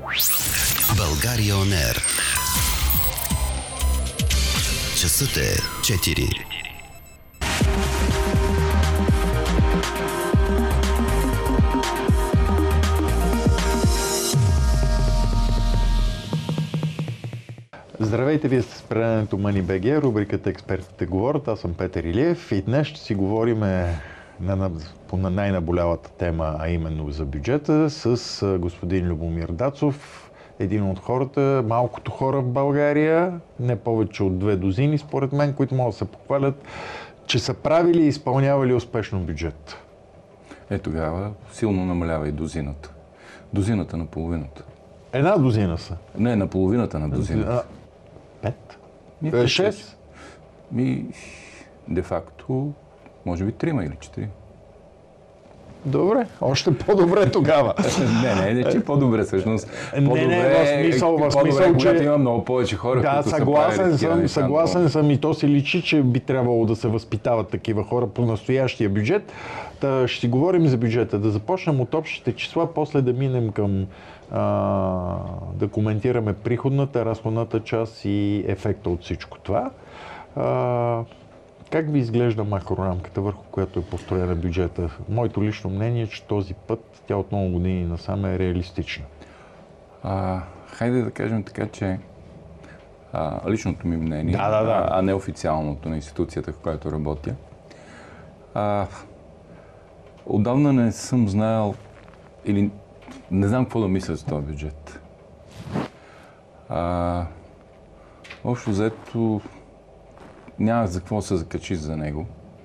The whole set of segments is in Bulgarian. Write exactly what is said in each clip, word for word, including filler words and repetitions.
България Он Ер. Часът е четири. Здравейте, вие сте с предаването MoneyBG, рубриката Експертите говорят. Аз съм Петър Илиев и днес ще си говорим на, по на най-наболялата тема, а именно за бюджета, с господин Любомир Дацов, един от хората, малкото хора в България, не повече от две дозини, според мен, които могат да се похвалят, че са правили и изпълнявали успешно бюджет. Е, тогава силно намалява и дозината. Дозината на половината. Една дозина са. Не, на половината на дозината. Пет? Ми, Шест? Ми, де-факто, може би трима или четири. Добре, още по-добре тогава. не, не, не, че по-добре всъщност. Не, не, в смисъл, в смисъл, че... има много повече хора, да, които съгласен са съм, неща, съгласен но... съм и то се личи, че би трябвало да се възпитават такива хора по настоящия бюджет. Та ще си говорим за бюджета, да започнем от общите числа, после да минем към а, да коментираме приходната, разходната част и ефекта от всичко това. А, Как ви изглежда макрорамката, върху която е построена бюджета? Моето лично мнение е, че този път, тя от много години насам е реалистична. А, хайде да кажем така, че а, личното ми мнение, да, да, да. А, а не официалното на институцията, в която работя. А, отдавна не съм знаел или не знам какво да мисля за този бюджет. А, общо взето няма за какво се закачи за него.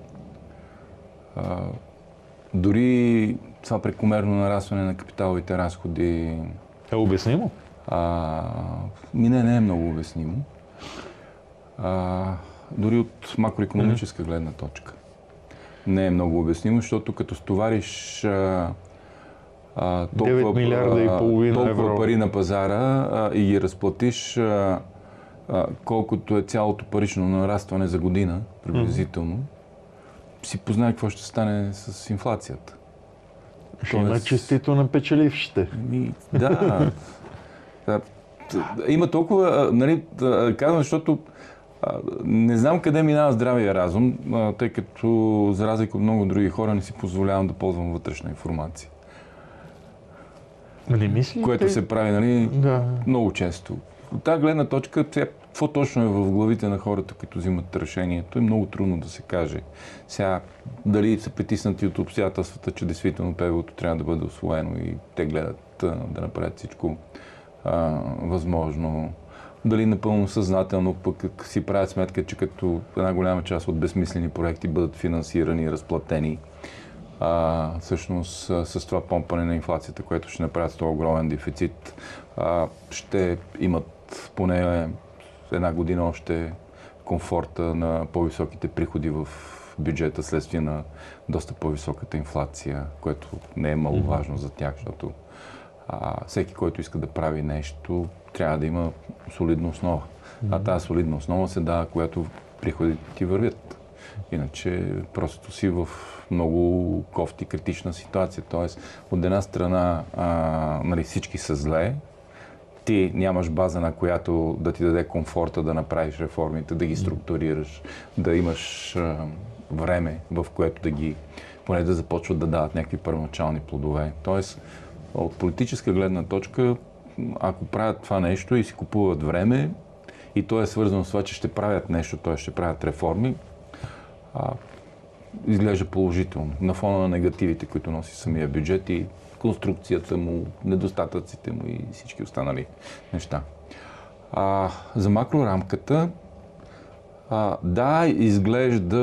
А, дори това прекомерно нарастване на капиталовите разходи... Е обяснимо? А, ми не, не е много обяснимо. А, дори от макроекономическа mm-hmm. гледна точка. Не е много обяснимо, защото като стовариш а, а, толкова, девет милиарда и половина толкова евро пари на пазара а, и ги разплатиш а, а, колкото е цялото парично нарастване за година, приблизително, mm-hmm. си познай какво ще стане с инфлацията. Ще има честито на печелившите. Ми, да. да. Има толкова, нали, казвам, защото а, не знам къде минава здравия разум, а, тъй като за разлика от много други хора не си позволявам да ползвам вътрешна информация. Не мислите? Което се прави, нали, да. много често. От тази гледна точка, какво точно е в главите на хората, които взимат решението, е много трудно да се каже. Сега, дали са притиснати от обстоятелствата, че действително ПВО-то трябва да бъде усвоено и те гледат а, да направят всичко а, възможно. Дали напълно съзнателно пък си правят сметка, че като една голяма част от безсмислени проекти бъдат финансирани и разплатени, а, всъщност а, с това помпане на инфлацията, което ще направят с този огромен дефицит, а, ще имат поне една година още комфорта на по-високите приходи в бюджета, следствие на доста по-високата инфлация, което не е маловажно за тях, защото а, всеки, който иска да прави нещо, трябва да има солидна основа. А тази солидна основа се дава, когато приходите ти вървят. Иначе просто си в много кофти, критична ситуация. Тоест, от една страна а, нали, всички са зле, ти нямаш база, на която да ти даде комфорта да направиш реформите, да ги структурираш, да имаш а, време, в което да ги, поне да започват да дават някакви първоначални плодове. Тоест, от политическа гледна точка, ако правят това нещо и си купуват време, и то е свързано с това, че ще правят нещо, т.е. ще правят реформи, а, изглежда положително. На фона на негативите, които носи самия бюджет и конструкцията му, недостатъците му и всички останали неща. А, за макрорамката, а, да, изглежда,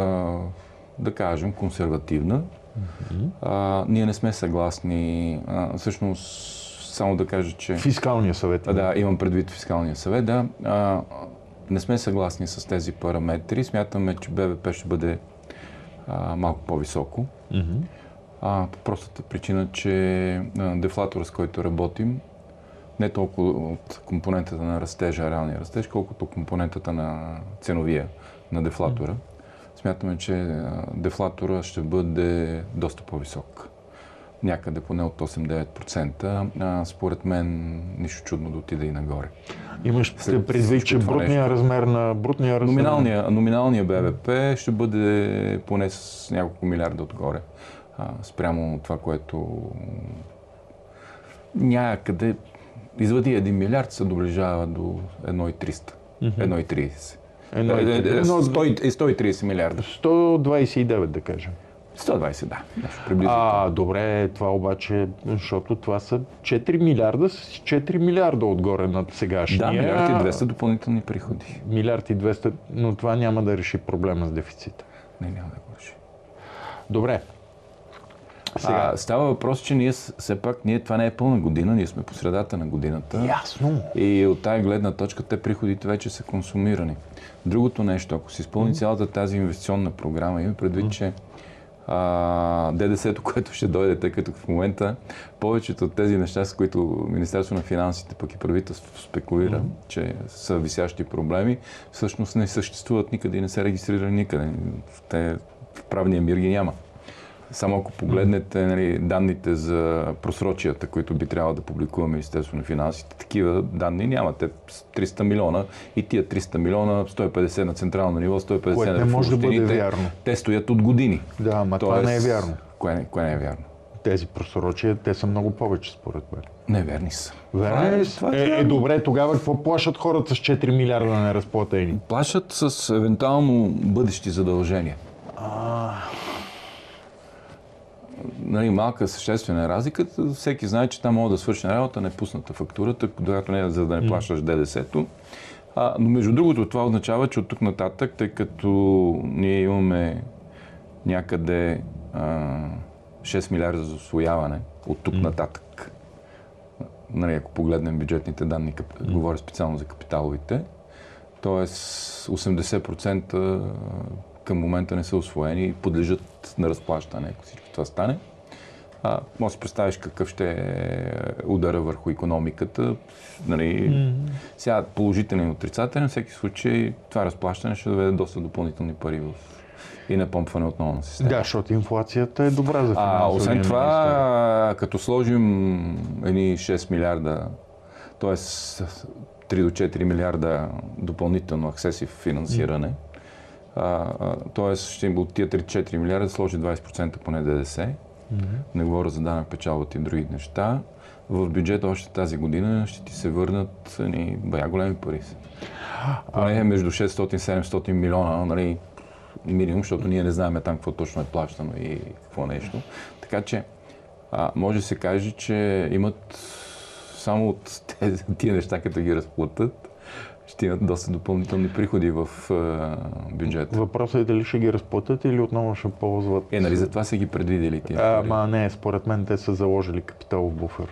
да кажем, консервативна. Mm-hmm. А, ние не сме съгласни. А, всъщност, само да кажа, че... Фискалния съвет. А, да, имам предвид фискалния съвет, да. А, не сме съгласни с тези параметри. Смятаме, че БВП ще бъде а, малко по-високо. Mm-hmm. А, по простата причина, че а, дефлатора, с който работим, не толкова от компонентата на растежа, реалния растеж, колкото компонентата на ценовия, на дефлатора. Mm-hmm. Смятаме, че а, дефлатора ще бъде доста по-висок. някъде поне от осем-девет процента, а, според мен нищо чудно да отиде и нагоре. Имаш След предвид, всичко че това брутния нещо. размер на брутния размер... Номиналния, номиналния Б В П ще бъде поне с няколко милиарда отгоре, а, спрямо това, което някъде извади един милиард, се доближава до едно и триста, едно и трийсет. Едно и трийсет. сто и трийсет милиарда. сто двайсет и девет, да кажем. сто и двайсет, да. Нещо приблизително. А, добре, това обаче, защото това са четири милиарда с четири милиарда отгоре над сегашния. Да, милиард и двеста допълнителни приходи. Милиард и двеста, но това няма да реши проблема с дефицита. Не, няма да го реши. Добре. Сега. А, става въпрос, че ние все пак, ние, това не е пълна година, ние сме по средата на годината. Ясно. И от тая гледна точка те приходите вече са консумирани. Другото нещо, ако си изпълни mm-hmm. цялата тази инвестиционна програма, има предвид, mm-hmm. че а, Д Д С-то, което ще дойде, тъй като в момента повечето от тези неща, с които Министерство на финансите, пък и правителството спекулира, mm-hmm. че са висящи проблеми, всъщност не съществуват никъде и не се регистрират никъде. Те в правния мир ги няма. Само ако погледнете, нали, данните за просрочията, които би трябвало да публикува Министерство на финансите, такива данни нямате. триста милиона и тия триста милиона, сто и петдесет на централно ниво, сто и петдесет на не може да бъде общините, вярно. те стоят от години. Да, ама Тоест, това не е вярно. Кое, кое не е вярно? Тези просрочия, те са много повече според мен. Неверни са. Верни ли са? Е, е, добре, тогава какво плашат хората с четири милиарда неразплатени? Плашат с евентуално бъдещи задължения. А... Нали, малка съществена разлика. Всеки знае, че там мога да свърши работа, не пусната фактурата, когато не, за да не плащаш Д Д С-то. А, но между другото, това означава, че от тук нататък, тъй като ние имаме някъде а, шест милиарда за усвояване от тук mm. нататък, нали, ако погледнем бюджетните данни, mm. говоря специално за капиталовите, т.е. осемдесет процента към момента не са усвоени и подлежат на разплащане, ако всичко това стане. А, може да си представиш какъв ще е удара върху икономиката. Нали, mm-hmm. Сега положителен и отрицателен, в всеки случай това разплащане ще доведе доста допълнителни пари в и напомпване отново на системата. Да, защото инфлацията е добра за финансовия А, освен това, министър. като сложим едни шест милиарда, т.е. три до четири милиарда допълнително аксесив финансиране, mm-hmm. т.е. ще им от тия три до четири милиарда сложи двайсет процента поне Д Д С. Mm-hmm. Не говоря за данък печалбата и други неща. В бюджета още тази година ще ти се върнат ни, бая големи пари. Поне а... между шестстотин и седемстотин милиона, нали, минимум, защото ние не знаем там какво точно е плащано и какво нещо. Така че а, може да се каже, че имат само от тези, тия неща, като ги разплатят, ще имат доста допълнителни приходи в а, бюджета. Въпросът е дали ще ги разплатят или отново ще ползват... Е, нали за това са ги предвидели тия а, Ама не, според мен те са заложили капиталов буфер.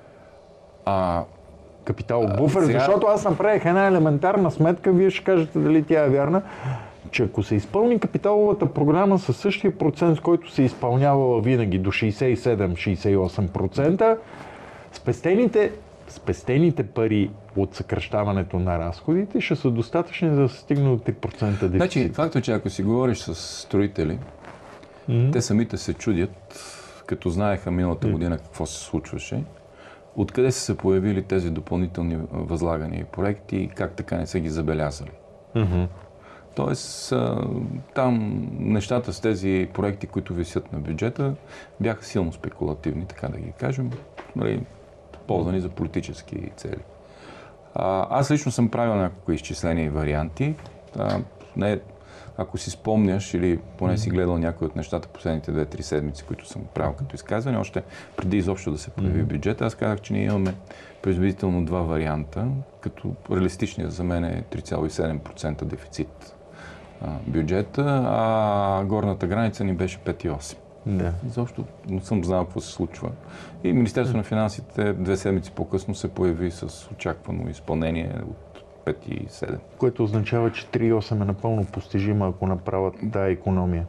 А, капиталов буфер, сега... защото аз направих една елементарна сметка, вие ще кажете дали тя е вярна, че ако се изпълни капиталовата програма със същия процент, с който се изпълнявала винаги до шейсет и седем - шейсет и осем процента, спестените спестените пари от съкращаването на разходите ще са достатъчни за да се стигне до три процента дефицит. Значи, факт е, че ако си говориш с строители, mm-hmm. те самите се чудят, като знаеха миналата mm-hmm. година какво се случваше, откъде са се появили тези допълнителни възлагания и проекти и как така не са ги забелязали. Mm-hmm. Тоест, там нещата с тези проекти, които висят на бюджета, бяха силно спекулативни, така да ги кажем, нали, ползвани за политически цели. А, аз лично съм правил няколко изчисления и варианти. А, не, ако си спомняш или поне си гледал някои от нещата последните две-три седмици, които съм правил като изказване, още преди изобщо да се появи бюджета, аз казах, че ние имаме приблизително два варианта, като реалистичният за мен е три цяло и седем процента дефицит а, бюджета, а горната граница ни беше пет цяло и осем процента. Да. Изобщо не съм знал какво се случва. И Министерство на финансите две седмици по-късно се появи с очаквано изпълнение от пет цяло и седем. Което означава, че три цяло и осем е напълно постижима, ако направят тая икономия.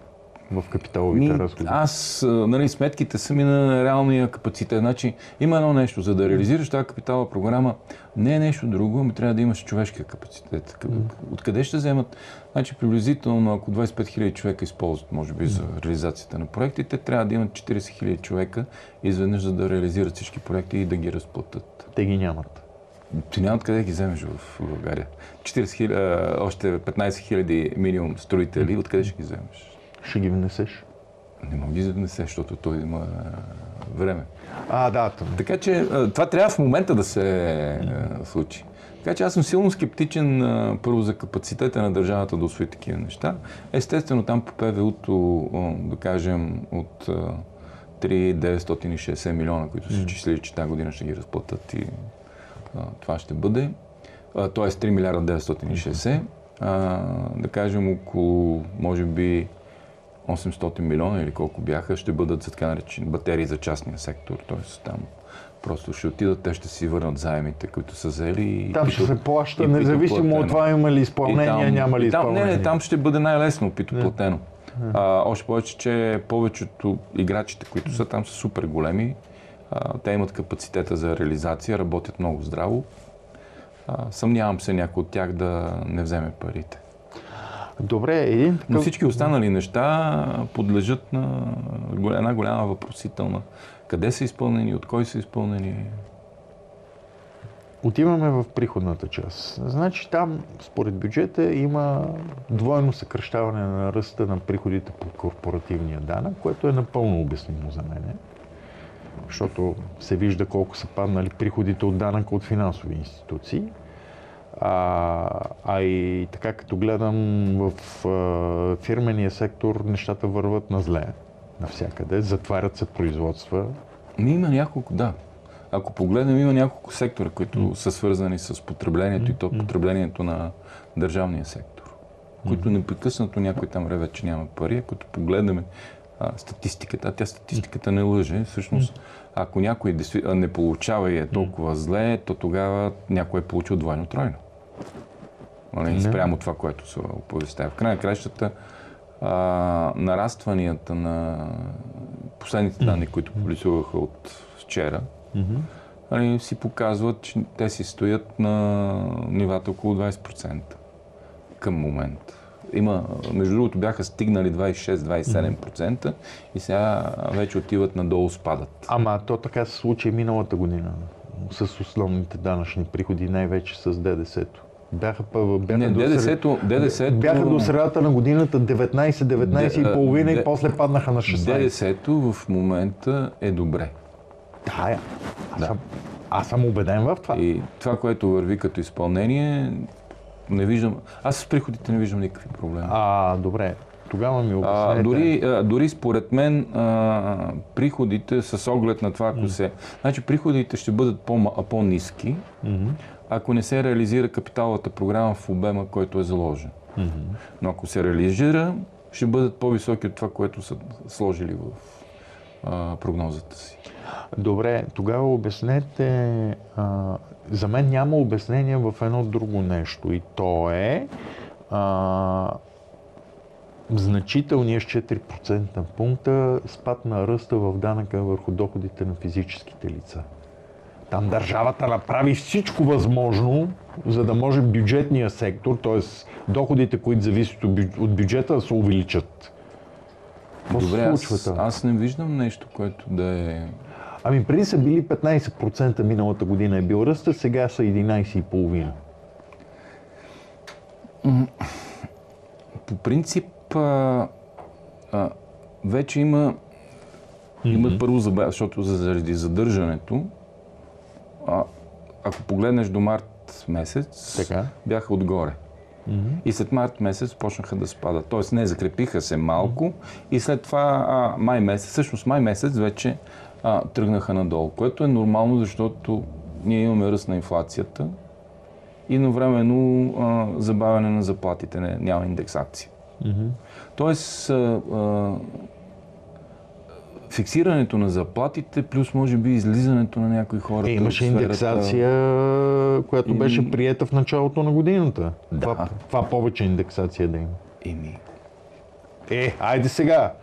в капиталовите Ми, разходи? аз, нали, сметките са ми на реалния капацитет. Значи, има едно нещо, за да реализираш тази капиталова програма, не е нещо друго, ами трябва да имаш човешкия капацитет. Откъде ще вземат? Значи, приблизително, ако двадесет и пет хиляди човека използват, може би, за реализацията на проектите, трябва да имат четиридесет хиляди човека изведнъж, за да реализират всички проекти и да ги разплатят. Те ги нямат. Ти няма откъде да ги вземеш в България. четиридесет хиляди, още петнадесет хиляди минимум строители, откъде ще ги вземеш? Ще ги внесеш? Не мога да внесеш, защото той има време. А, да. Така че това трябва в момента да се случи. Така че аз съм силно скептичен първо за капацитета на държавата да усвои такива неща. Естествено там по ПВУ-то, да кажем, от три хиляди деветстотин и шейсет милиона, които са числили, че тази година ще ги разплатят и това ще бъде. Тоест три милиарда деветстотин и шейсет. Да кажем около, може би, осемстотин милиона или колко бяха, ще бъдат за така наречени батерии за частния сектор. Тоест там просто ще отидат, те ще си върнат заемите, които са взели. Там ще се плаща, независимо от това има ли изпълнение, там, няма ли изпълнение. Не, не, там ще бъде най-лесно питоплатено. А, още повече, че повечето играчите, които са там, са супер големи. А, те имат капацитета за реализация, работят много здраво. А, съмнявам се някой от тях да не вземе парите. Добре, един такъв... Но всички останали неща подлежат на една голяма въпросителна. Къде са изпълнени, от кой са изпълнени? Отиваме в приходната част. Значи там, според бюджета, има двойно съкращаване на ръста на приходите по корпоративния данък, което е напълно обяснимо за мен. Защото се вижда колко са паднали приходите от данъка от финансови институции. А, а и така като гледам в а, фирмения сектор, нещата върват на зле, навсякъде, затварят се производства. Не, има няколко, да. Ако погледнем, има няколко сектора, които mm. са свързани с потреблението mm. и то потреблението на държавния сектор, mm. които непрекъснато някой там реве, че няма пари. Ако погледнем а, статистиката, а тя статистиката не лъже, всъщност, ако някой не получава и е толкова зле, то тогава някой е получил двойно-тройно. Нали, спрямо това, което се оповестява. В край на краищата, а, нарастванията на последните данни, които публикуваха от вчера, mm-hmm. нали, си показват, че те си стоят на нивата около двадесет процента към момента. Има, между другото, бяха стигнали двадесет и шест до двадесет и седем процента mm-hmm. и сега вече отиват надолу, спадат. Ама то така се случи миналата година с основните данъчни приходи, най-вече с ДДС-то. Бяха, бяха, Не, до, ДДС-то, ДДС-то... бяха до средата на годината деветнадесет, деветнадесет и половина и после паднаха на шестнадесет. ДДС-то в момента е добре. Да, аз, да. Съм, аз съм убеден в това. И това, което върви като изпълнение, не виждам... Аз с приходите не виждам никакви проблеми. А, добре. Тогава ми обяснете. А, дори, а, дори според мен а, приходите с оглед на това, ако mm. се... Значи приходите ще бъдат по, по-ниски, mm-hmm. ако не се реализира капиталовата програма в обема, който е заложен. Mm-hmm. Но ако се реализира, ще бъдат по-високи от това, което са сложили в а, прогнозата си. Добре, тогава обяснете... А, за мен няма обяснение в едно друго нещо и то е... А, значителния с четири процентни пункта спад на ръста в данъка върху доходите на физическите лица. Там държавата направи всичко възможно, за да може бюджетния сектор, т.е. доходите, които зависят от бюджета, да се увеличат. Добре, аз, аз не виждам нещо, което да е... Ами преди са били петнадесет процента миналата година е бил ръста, сега са единадесет и половина. По принцип, а, а, вече има, mm-hmm. има първо забавя, защото заради задържането, а, ако погледнеш до март месец, така бяха отгоре. Mm-hmm. И след март месец почнаха да спадат. Тоест не, закрепиха се малко mm-hmm. и след това а, май месец, всъщност май месец вече а, тръгнаха надолу, което е нормално, защото ние имаме ръст на инфлацията и едновременно а, забавяне на заплатите, не, няма индексация. Mm-hmm. Тоест, а, а, фиксирането на заплатите, плюс може би излизането на някои хора. Е, имаше индексация, която и... беше приета в началото на годината. Да. Това, това повече индексация да има. Еми. Е, айде сега!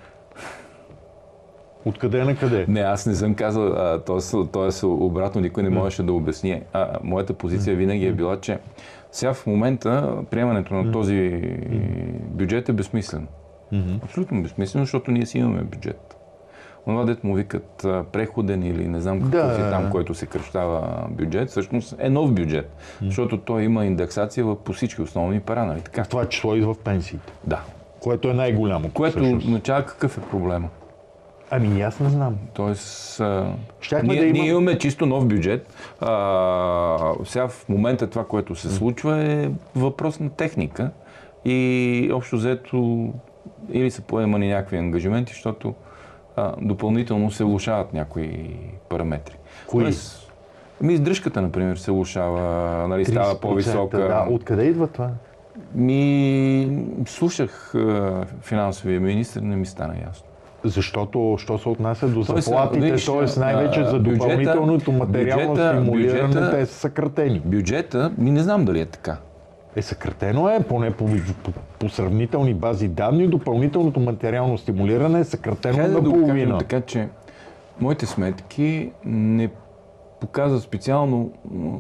Откъде на къде? Не, аз не съм казал, т.е. обратно никой не можеше да обясни. А, моята позиция винаги е била, че сега в момента приемането на този бюджет е безсмислено. Абсолютно безсмислено, защото ние си имаме бюджет. Онова, дето му викат преходен или не знам какво Да, си да, там, да. който се кръщава бюджет, всъщност е нов бюджет, защото той има индексация в- по всички основни пара, нали така? В това число и в пенсиите, Да. което е най-голямо. Което всъщност. означава какъв е проблема. Ами аз не знам. Тоест, а, Щяхме ние, да ние имам- имаме чисто нов бюджет. А, сега в момента това, което се случва, е въпрос на техника и общо взето или са поемани някакви ангажименти, защото а, допълнително се влошават някои параметри. Кои? Тоест, ами издръжката, например, се влошава, нали, става тридесет процента, по-висока. Да. Откъде идва това? Ми, слушах а, финансовия министр, не ми стана ясно. Защото, що се отнася до Тоест, заплатите, виж, т.е. най-вече за бюджета- допълнителното материално бюджета- стимулиране, бюджета- те са съкратени. Бюджета, ми не знам дали е така. Е, съкратено е, поне по, по, по сравнителни бази данни, допълнителното материално стимулиране е съкратено Хайде на да го кажем половина. така, че моите сметки не показват специално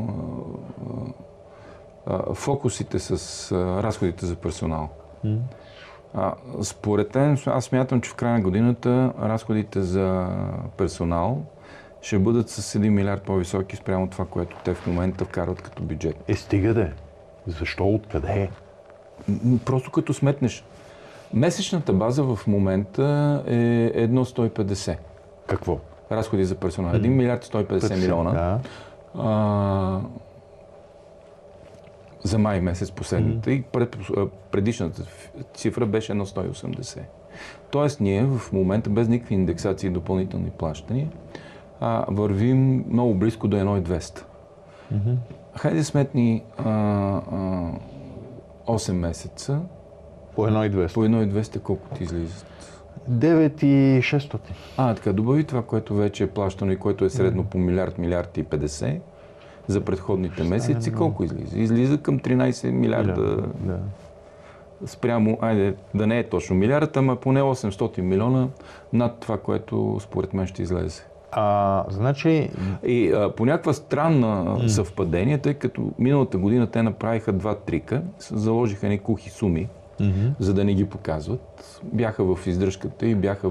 а, а, фокусите с а, разходите за персонал. А, според мен, аз смятам, че в края на годината разходите за персонал ще бъдат с един милиард по-високи спрямо това, което те в момента вкарват като бюджет. Е, стига де. Защо? Откъде е? М, Просто като сметнеш. Месечната база в момента е едно сто и петдесет. Какво? Разходи за персонал. един милиард сто и петдесет милиона. Да. А, за май месец последната. И пред, а, предишната цифра беше едно сто и осемдесет. Тоест ние в момента без никакви индексации и допълнителни плащания а, вървим много близко до едно и двеста. Хайде сметни а, а, осем месеца, По едно и двеста. по едно и двеста колко ти излизат? девет и шестстотин. А, така, добави това, което вече е плащано и което е средно по милиард, милиард и петдесет за предходните месеци, колко излиза? Излиза към тринайсет милиарда Да. спрямо, айде, да не е точно милиард, ама поне осемстотин милиона над това, което според мен ще излезе. А, значи, И а, по някаква странна съвпадение, тъй като миналата година те направиха два трика, заложиха едни кухи суми, за да не ги показват. Бяха в издръжката и бяха